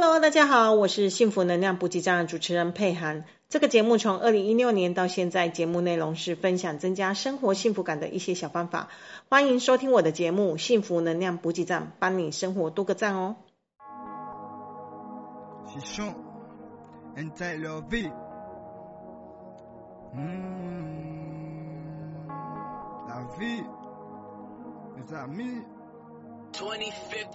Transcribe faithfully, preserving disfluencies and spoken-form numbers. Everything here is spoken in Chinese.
Hello， 大家好，我是幸福能量补给站的主持人佩涵。这个节目从二零一六年到现在，节目内容是分享增加生活幸福感的一些小方法。欢迎收听我的节目《幸福能量补给站》，帮你生活多个赞哦。 twenty fifty